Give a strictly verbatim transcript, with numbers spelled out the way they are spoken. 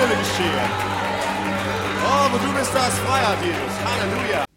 Wunder geschehen. Oh, aber du bist das Freiheit, Jesus. Halleluja.